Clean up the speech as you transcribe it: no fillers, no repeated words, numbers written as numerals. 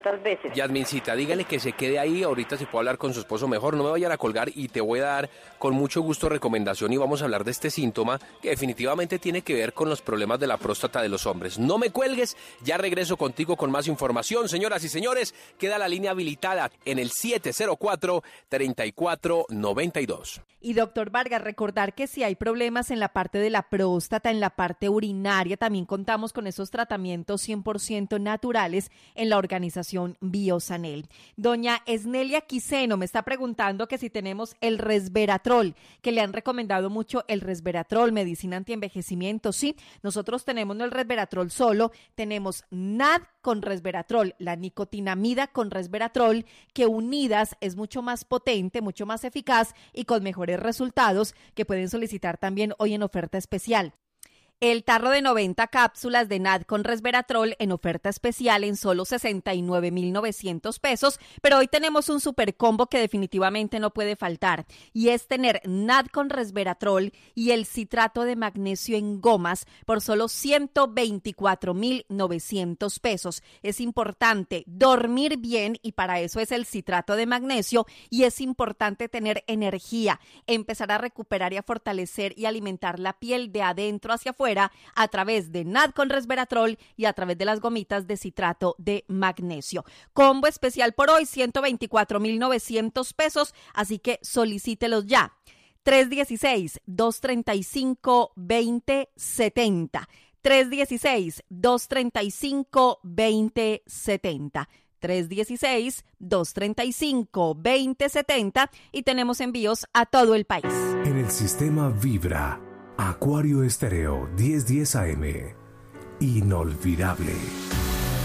Otras veces. Yasmincita, dígale que se quede ahí, ahorita se puede hablar con su esposo mejor, no me vayan a colgar y te voy a dar con mucho gusto recomendación y vamos a hablar de este síntoma que definitivamente tiene que ver con los problemas de la próstata de los hombres. No me cuelgues, ya regreso contigo con más información. Señoras y señores, queda la línea habilitada en el 704-3492. Y doctor Vargas, recordar que si hay problemas en la parte de la próstata, en la parte urinaria, también contamos con esos tratamientos 100% naturales en la organización Biosanel. Doña Esnelia Quiseno me está preguntando que si tenemos el resveratrol, que le han recomendado mucho el resveratrol, medicina antienvejecimiento. Sí, nosotros tenemos no el resveratrol solo, tenemos NAD con resveratrol, la nicotinamida con resveratrol, que unidas es mucho más potente, mucho más eficaz y con mejores resultados, que pueden solicitar también hoy en oferta especial. El tarro de 90 cápsulas de NAD con resveratrol en oferta especial en solo 69,900 pesos, pero hoy tenemos un super combo que definitivamente no puede faltar y es tener NAD con resveratrol y el citrato de magnesio en gomas por solo 124,900 pesos. Es importante dormir bien y para eso es el citrato de magnesio y es importante tener energía, empezar a recuperar y a fortalecer y alimentar la piel de adentro hacia afuera a través de NAD con resveratrol y a través de las gomitas de citrato de magnesio. Combo especial por hoy, 124,900 pesos, así que solicítelos ya. 316-235-2070. 316-235-2070. 316-235-2070 y tenemos envíos a todo el país. En el sistema Vibra, Acuario Estéreo 1010 AM. Inolvidable.